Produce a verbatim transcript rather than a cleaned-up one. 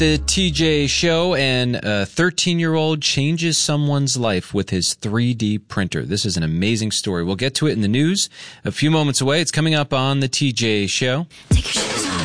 The T J Show, and a thirteen-year-old changes someone's life with his three D printer. This is an amazing story. We'll get to it in the news a few moments away. It's coming up on the T J Show. Take your